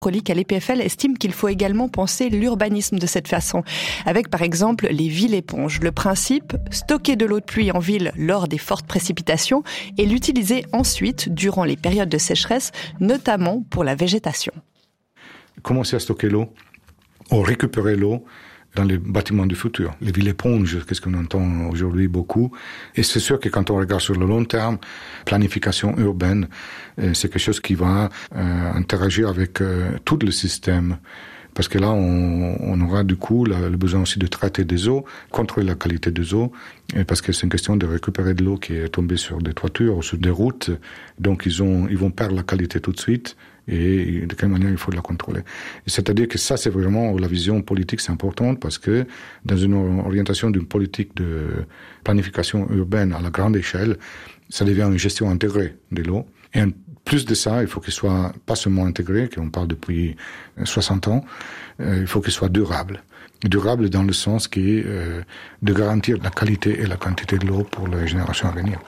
À l'EPFL estime qu'il faut également penser l'urbanisme de cette façon, avec par exemple les villes éponges. Le principe, stocker de l'eau de pluie en ville lors des fortes précipitations et l'utiliser ensuite durant les périodes de sécheresse, notamment pour la végétation. Commencer à stocker l'eau ou récupérer l'eau dans les bâtiments du futur. Les villes éponges, qu'est-ce qu'on entend aujourd'hui beaucoup. Et c'est sûr que quand on regarde sur le long terme, planification urbaine, c'est quelque chose qui va interagir avec tout le système. Parce que là, on aura du coup le besoin aussi de traiter des eaux, contrôler la qualité des eaux, et parce que c'est une question de récupérer de l'eau qui est tombée sur des toitures ou sur des routes. Donc ils vont perdre la qualité tout de suite. Et de quelle manière il faut la contrôler. C'est-à-dire que ça, c'est vraiment la vision politique, c'est important parce que dans une orientation d'une politique de planification urbaine à la grande échelle, ça devient une gestion intégrée de l'eau. Et en plus de ça, il faut qu'il soit pas seulement intégré, qu'on parle depuis 60 ans, il faut qu'il soit durable. Durable dans le sens qui est de garantir la qualité et la quantité de l'eau pour les générations à venir.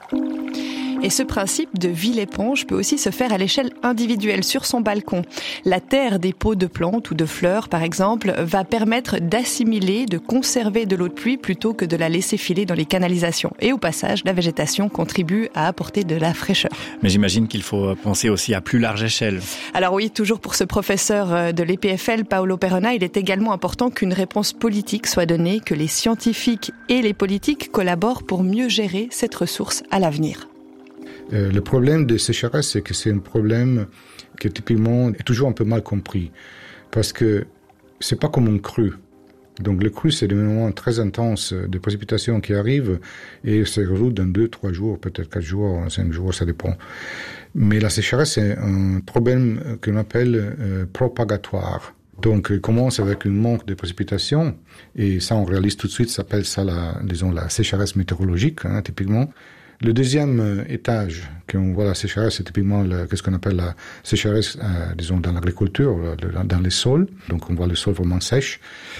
Et ce principe de ville éponge peut aussi se faire à l'échelle individuelle sur son balcon. La terre des pots de plantes ou de fleurs, par exemple, va permettre d'assimiler, de conserver de l'eau de pluie plutôt que de la laisser filer dans les canalisations. Et au passage, la végétation contribue à apporter de la fraîcheur. Mais j'imagine qu'il faut penser aussi à plus large échelle. Alors oui, toujours pour ce professeur de l'EPFL, Paolo Perrona, il est également important qu'une réponse politique soit donnée, que les scientifiques et les politiques collaborent pour mieux gérer cette ressource à l'avenir. Le problème des sécheresses, c'est que c'est un problème qui typiquement est toujours un peu mal compris. Parce que c'est pas comme une crue. Donc le crue, c'est des moments très intenses de précipitations qui arrivent et se résolvent dans 2-3 jours, peut-être 4 jours, 5 jours, ça dépend. Mais la sécheresse, c'est un problème qu'on appelle propagatoire. Donc, il commence avec un manque de précipitations, et ça, on réalise tout de suite, ça s'appelle ça la sécheresse météorologique, typiquement. Le deuxième étage, qu'on voit la sécheresse, c'est typiquement qu'est-ce qu'on appelle la sécheresse, dans l'agriculture, dans les sols. Donc, on voit le sol vraiment sèche.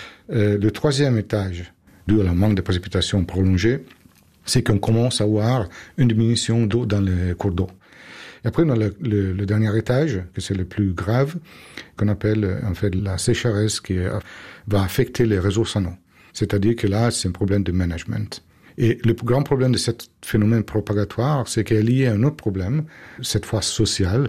Le troisième étage, dû à la manque de précipitations prolongées, c'est qu'on commence à avoir une diminution d'eau dans les cours d'eau. Et après, on a le dernier étage, que c'est le plus grave, qu'on appelle en fait la sécheresse qui va affecter les ressources en eau. C'est-à-dire que là, c'est un problème de management. Et le grand problème de ce phénomène propagatoire, c'est qu'il est lié à un autre problème, cette fois social.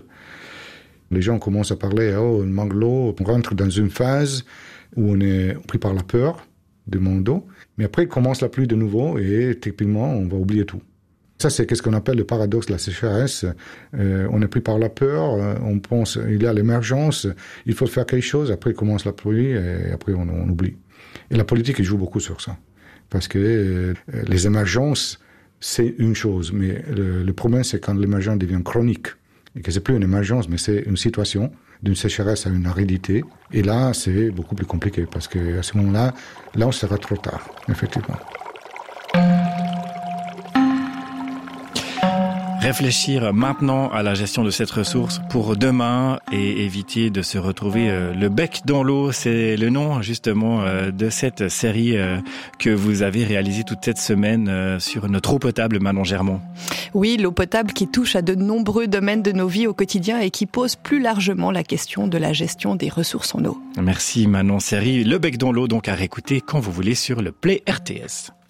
Les gens commencent à parler, il manque l'eau, on rentre dans une phase où on est pris par la peur du manque d'eau, mais après il commence la pluie de nouveau et typiquement on va oublier tout. Ça, c'est ce qu'on appelle le paradoxe de la sécheresse. On est pris par la peur, on pense, il y a l'émergence, il faut faire quelque chose, après il commence la pluie et après on oublie. Et la politique, elle joue beaucoup sur ça. Parce que les émergences, c'est une chose, mais le problème, c'est quand l'émergence devient chronique, et que c'est plus une émergence, mais c'est une situation d'une sécheresse à une aridité. Et là, c'est beaucoup plus compliqué, parce qu'à ce moment-là, on sera trop tard, effectivement. Réfléchir maintenant à la gestion de cette ressource pour demain et éviter de se retrouver le bec dans l'eau. C'est le nom justement de cette série que vous avez réalisée toute cette semaine sur notre eau potable, Manon Germont. Oui, l'eau potable qui touche à de nombreux domaines de nos vies au quotidien et qui pose plus largement la question de la gestion des ressources en eau. Merci Manon. Série Le bec dans l'eau, donc à réécouter quand vous voulez sur le Play RTS.